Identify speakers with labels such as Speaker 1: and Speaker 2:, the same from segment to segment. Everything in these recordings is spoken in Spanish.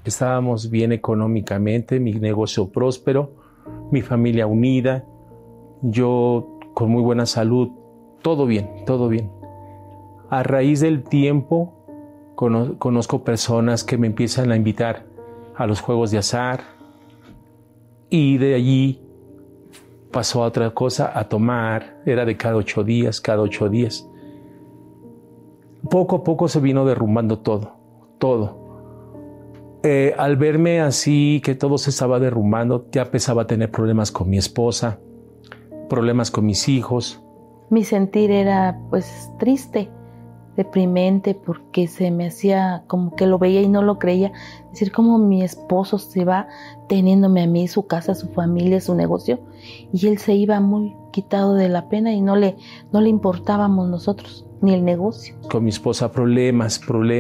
Speaker 1: Estábamos bien económicamente, mi negocio próspero, mi familia unida, yo con muy buena salud, todo bien, todo bien. A raíz del tiempo conozco personas que me empiezan a invitar a los juegos de azar y de allí pasó a otra cosa, a tomar, era de cada 8 días, cada 8 días. Poco a poco se vino derrumbando todo. Al verme así, que todo se estaba derrumbando, ya empezaba a tener problemas con mi esposa, problemas con mis hijos.
Speaker 2: Mi sentir era pues triste, deprimente, porque se me hacía como que lo veía y no lo creía. Es decir, como mi esposo se va teniéndome a mí, su casa, su familia, su negocio, y él se iba muy quitado de la pena y no le importábamos nosotros, ni el negocio.
Speaker 1: Con mi esposa problemas.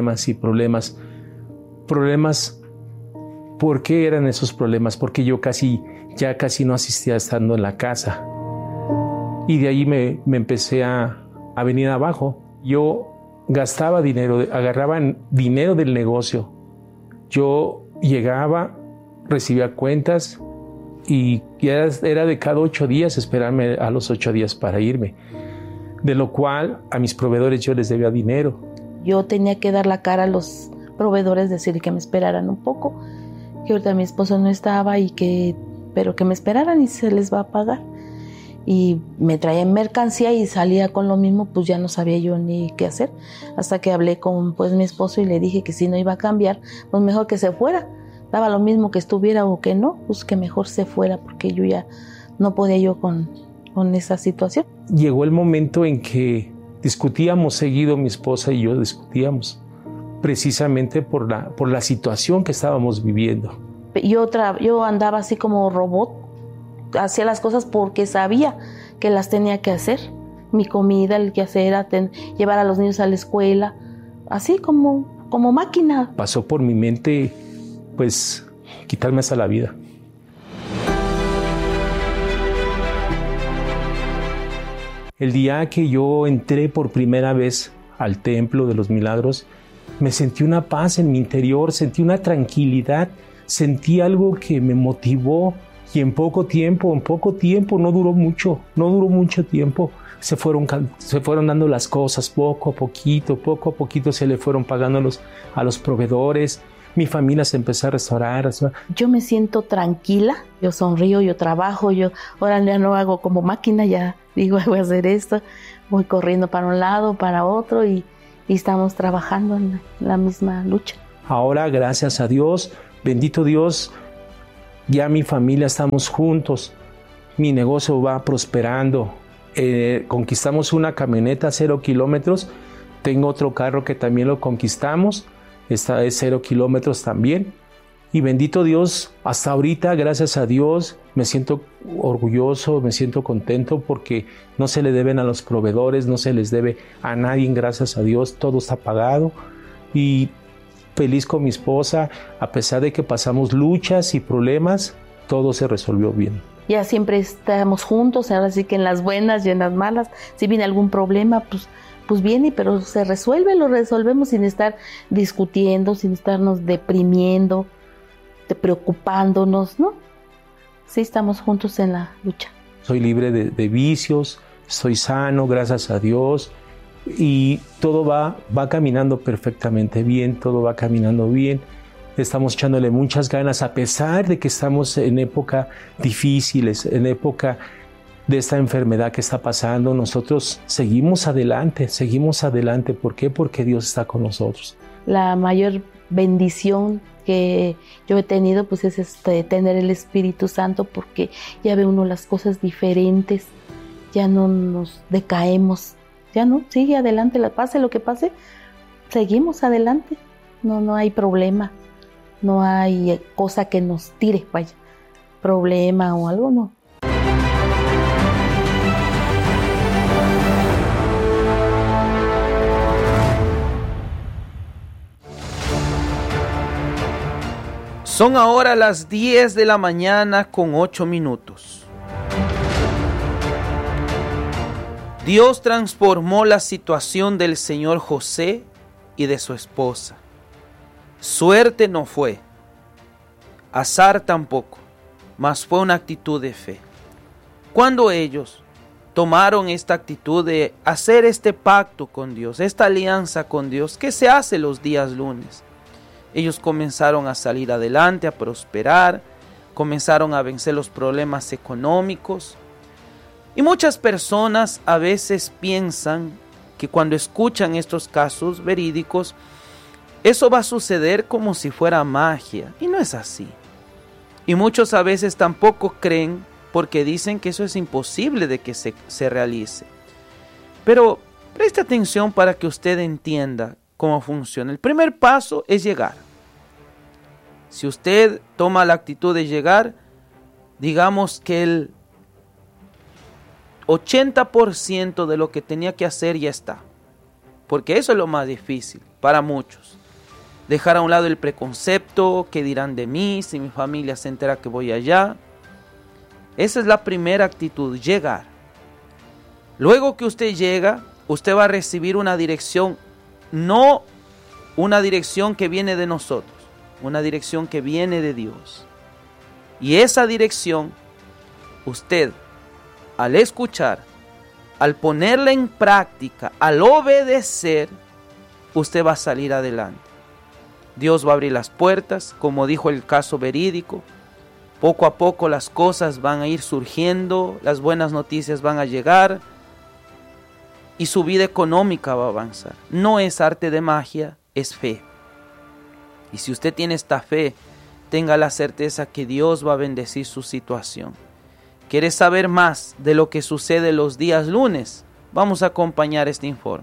Speaker 1: ¿Por qué eran esos problemas? Porque yo ya casi no asistía estando en la casa. Y de ahí me empecé a venir abajo. Yo gastaba dinero, agarraba dinero del negocio. Yo llegaba, recibía cuentas y ya era de cada 8 días esperarme a los 8 días para irme. De lo cual a mis proveedores yo les debía dinero.
Speaker 2: Yo tenía que dar la cara a los proveedores, decir que me esperaran un poco, que ahorita mi esposo no estaba pero que me esperaran y se les va a pagar. Y me traían mercancía y salía con lo mismo, pues ya no sabía yo ni qué hacer, hasta que hablé con mi esposo y le dije que si no iba a cambiar, pues mejor que se fuera, daba lo mismo que estuviera o que no, pues que mejor se fuera, porque yo ya no podía yo con esa situación.
Speaker 1: Llegó el momento en que discutíamos seguido, mi esposa y yo discutíamos, precisamente por la situación que estábamos viviendo.
Speaker 2: Yo andaba así como robot, hacía las cosas porque sabía que las tenía que hacer. Mi comida, el que hacer era llevar a los niños a la escuela, así como máquina.
Speaker 1: Pasó por mi mente, pues, quitarme hasta la vida. El día que yo entré por primera vez al Templo de los Milagros, me sentí una paz en mi interior, sentí una tranquilidad, sentí algo que me motivó. Y en poco tiempo, no duró mucho tiempo, se fueron dando las cosas poco a poquito se le fueron pagando a los proveedores, mi familia se empezó a restaurar.
Speaker 2: Yo me siento tranquila, yo sonrío, yo trabajo, ahora ya no hago como máquina, ya digo voy a hacer esto, voy corriendo para un lado, para otro y estamos trabajando en la misma lucha.
Speaker 1: Ahora, gracias a Dios, bendito Dios, ya mi familia estamos juntos, mi negocio va prosperando, conquistamos una camioneta 0 kilómetros, tengo otro carro que también lo conquistamos, esta es 0 kilómetros también, y bendito Dios, hasta ahorita, gracias a Dios, me siento orgulloso, me siento contento porque no se le deben a los proveedores, no se les debe a nadie, gracias a Dios, todo está pagado y feliz con mi esposa, a pesar de que pasamos luchas y problemas, todo se resolvió bien.
Speaker 2: Ya siempre estamos juntos, ahora sí que en las buenas y en las malas, si viene algún problema, pues viene, pero se resuelve, lo resolvemos sin estar discutiendo, sin estarnos deprimiendo, preocupándonos, ¿no? Sí estamos juntos en la lucha.
Speaker 1: Soy libre de vicios, estoy sano, gracias a Dios. Y todo va caminando perfectamente bien, todo va caminando bien. Estamos echándole muchas ganas, a pesar de que estamos en época difíciles, en época de esta enfermedad que está pasando. Nosotros seguimos adelante. ¿Por qué? Porque Dios está con nosotros.
Speaker 2: La mayor bendición que yo he tenido pues es tener el Espíritu Santo, porque ya ve uno las cosas diferentes, ya no nos decaemos. Ya no, sigue adelante, pase lo que pase, seguimos adelante, no hay problema, no hay cosa que nos tire, vaya, problema o algo, no.
Speaker 3: Son ahora las 10 de la mañana con 8 minutos. Dios transformó la situación del señor José y de su esposa. Suerte no fue, azar tampoco, mas fue una actitud de fe. Cuando ellos tomaron esta actitud de hacer este pacto con Dios, esta alianza con Dios, que se hace los días lunes, ellos comenzaron a salir adelante, a prosperar, comenzaron a vencer los problemas económicos. Y muchas personas a veces piensan que cuando escuchan estos casos verídicos, eso va a suceder como si fuera magia, y no es así. Y muchos a veces tampoco creen porque dicen que eso es imposible de que se realice. Pero preste atención para que usted entienda cómo funciona. El primer paso es llegar. Si usted toma la actitud de llegar, digamos que el 80% de lo que tenía que hacer ya está. Porque eso es lo más difícil para muchos. Dejar a un lado el preconcepto, qué dirán de mí, si mi familia se entera que voy allá. Esa es la primera actitud, llegar. Luego que usted llega, usted va a recibir una dirección, no una dirección que viene de nosotros, una dirección que viene de Dios. Y esa dirección, usted, al escuchar, al ponerla en práctica, al obedecer, usted va a salir adelante. Dios va a abrir las puertas, como dijo el caso verídico. Poco a poco las cosas van a ir surgiendo, las buenas noticias van a llegar y su vida económica va a avanzar. No es arte de magia, es fe. Y si usted tiene esta fe, tenga la certeza que Dios va a bendecir su situación. ¿Quieres saber más de lo que sucede los días lunes? Vamos a acompañar este informe.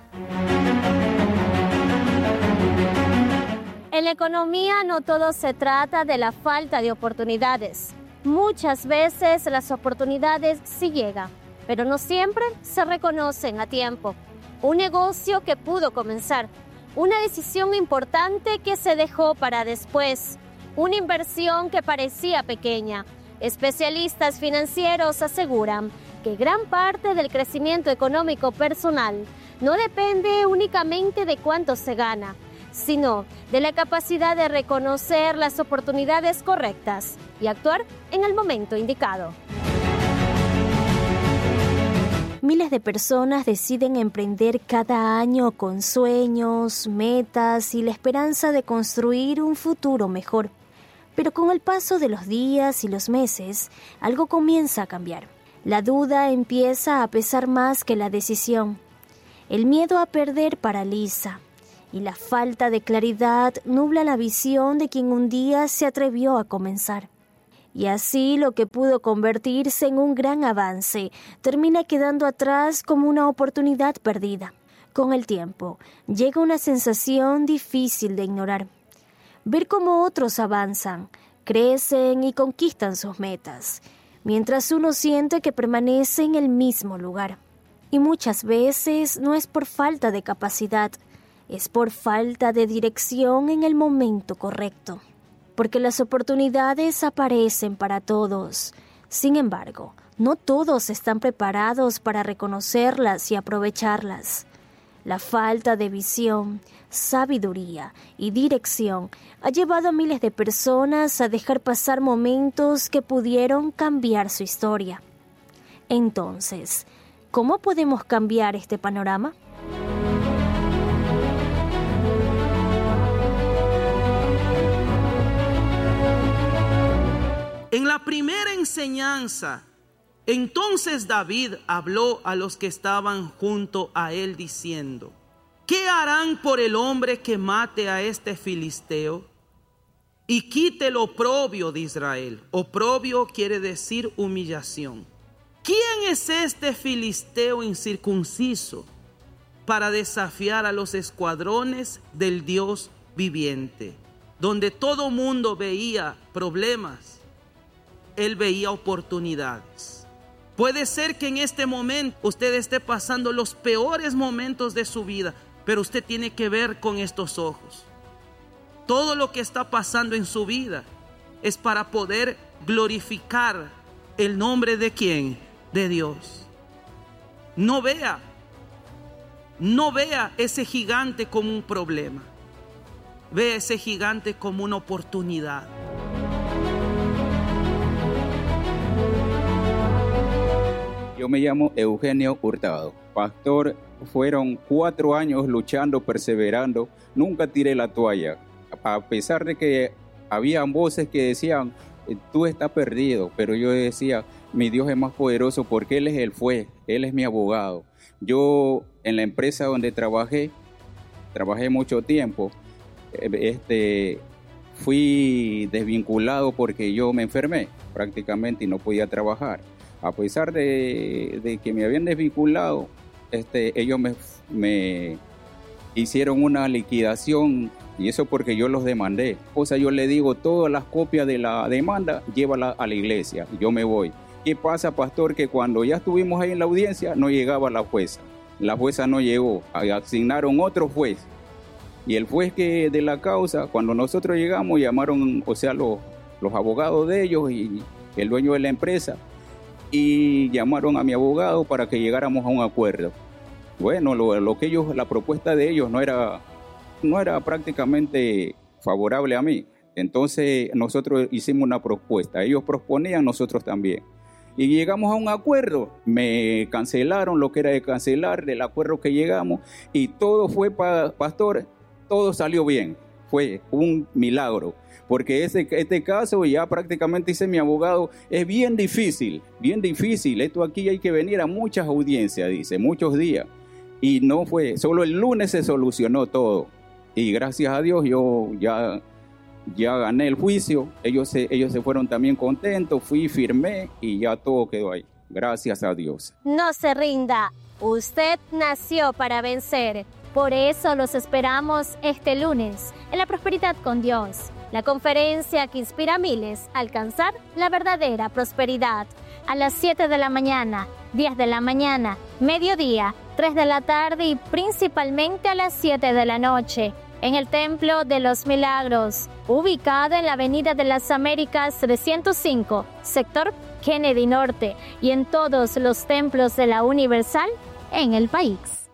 Speaker 4: En la economía no todo se trata de la falta de oportunidades. Muchas veces las oportunidades sí llegan, pero no siempre se reconocen a tiempo. Un negocio que pudo comenzar, una decisión importante que se dejó para después, una inversión que parecía pequeña. Especialistas financieros aseguran que gran parte del crecimiento económico personal no depende únicamente de cuánto se gana, sino de la capacidad de reconocer las oportunidades correctas y actuar en el momento indicado. Miles de personas deciden emprender cada año con sueños, metas y la esperanza de construir un futuro mejor. Pero con el paso de los días y los meses, algo comienza a cambiar. La duda empieza a pesar más que la decisión. El miedo a perder paraliza. Y la falta de claridad nubla la visión de quien un día se atrevió a comenzar. Y así lo que pudo convertirse en un gran avance termina quedando atrás como una oportunidad perdida. Con el tiempo, llega una sensación difícil de ignorar. Ver cómo otros avanzan, crecen y conquistan sus metas, mientras uno siente que permanece en el mismo lugar. Y muchas veces no es por falta de capacidad, es por falta de dirección en el momento correcto, porque las oportunidades aparecen para todos. Sin embargo, no todos están preparados para reconocerlas y aprovecharlas. La falta de visión, sabiduría y dirección ha llevado a miles de personas a dejar pasar momentos que pudieron cambiar su historia. Entonces, ¿cómo podemos cambiar este panorama?
Speaker 3: En la primera enseñanza, entonces David habló a los que estaban junto a él diciendo: ¿qué harán por el hombre que mate a este filisteo y quite el oprobio de Israel? Oprobio quiere decir humillación. ¿Quién es este filisteo incircunciso para desafiar a los escuadrones del Dios viviente? Donde todo mundo veía problemas, él veía oportunidades. Puede ser que en este momento usted esté pasando los peores momentos de su vida, pero usted tiene que ver con estos ojos. Todo lo que está pasando en su vida es para poder glorificar el nombre de ¿quién? De Dios. No vea ese gigante como un problema. Vea ese gigante como una oportunidad.
Speaker 5: Yo me llamo Eugenio Hurtado. Pastor, fueron 4 años luchando, perseverando. Nunca tiré la toalla. A pesar de que habían voces que decían, tú estás perdido. Pero yo decía, mi Dios es más poderoso porque Él es el juez, Él es mi abogado. Yo en la empresa donde trabajé mucho tiempo. Fui desvinculado porque yo me enfermé prácticamente y no podía trabajar. A pesar de que me habían desvinculado, ellos me hicieron una liquidación y eso porque yo los demandé. O sea, yo le digo, todas las copias de la demanda, llévala a la iglesia y yo me voy. ¿Qué pasa, pastor? Que cuando ya estuvimos ahí en la audiencia, no llegaba la jueza. La jueza no llegó, asignaron otro juez. Y el juez de la causa, cuando nosotros llegamos, llamaron, o sea, los abogados de ellos y el dueño de la empresa, y llamaron a mi abogado para que llegáramos a un acuerdo. Bueno, la propuesta de ellos no era prácticamente favorable a mí. Entonces nosotros hicimos una propuesta. Ellos proponían, nosotros también. Y llegamos a un acuerdo. Me cancelaron lo que era de cancelar, del acuerdo que llegamos, y todo fue, pastor, todo salió bien. Fue un milagro. Porque este caso, ya prácticamente dice mi abogado, es bien difícil. Esto aquí hay que venir a muchas audiencias, dice, muchos días. Y no fue, solo el lunes se solucionó todo. Y gracias a Dios yo ya gané el juicio. Ellos se fueron también contentos, firmé y ya todo quedó ahí. Gracias a Dios.
Speaker 4: No se rinda, usted nació para vencer. Por eso los esperamos este lunes en La Prosperidad con Dios, la conferencia que inspira a miles a alcanzar la verdadera prosperidad. A las 7 de la mañana, 10 de la mañana, mediodía, 3 de la tarde y principalmente a las 7 de la noche, en el Templo de los Milagros, ubicado en la Avenida de las Américas 305, sector Kennedy Norte, y en todos los templos de la Universal en el país.